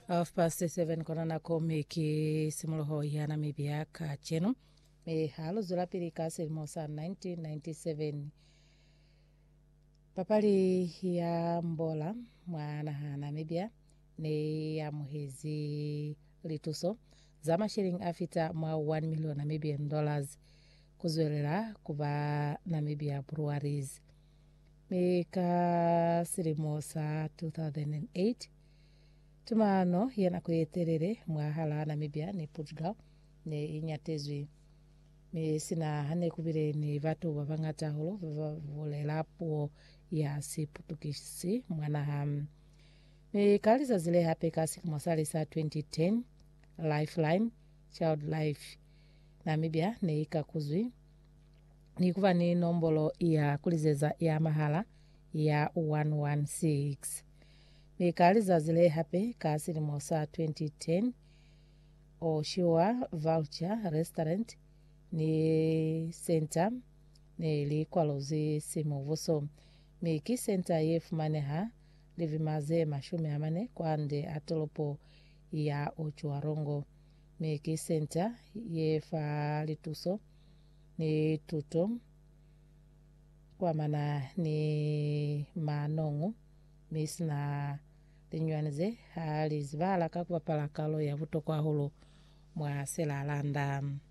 7 konana kome ki simuloho ya Namibia ka cheno me halo zulapiri ka silmosa 1997 papali ya mbola mwana ha Namibia ne ya muhezi lituso zama shiling afita mwa 1 million Namibian dollars kuzwelela kuba Namibia Breweries me ka silmosa 2008 tumano yana kuyeterere mwahala Namibia ne Portugal ne inyatezwi me sina hane kubire ni vatu wavangata holo volelapo ya si Portugisi mwana ham me kaliza zile hape kasi kumosali sa 2010 Lifeline Child Life Namibia ne ikakuzwi ni kuva ni nombolo ya kulizeza ya mahala ya 116 Mikaliza zile hape kasi ni mosa 2010 Oshiwa Vulture Restaurant ni center ni li kwalozi simu vuso miki center yef maneha livimaze mashume amane kwande atolopo ya ochuarongo miki center yefa lituso ni tuto kwa mana ni manongu misna Tinyuanize hali zvala kakwa palakalo ya vuto kwa hulu mwa selalanda.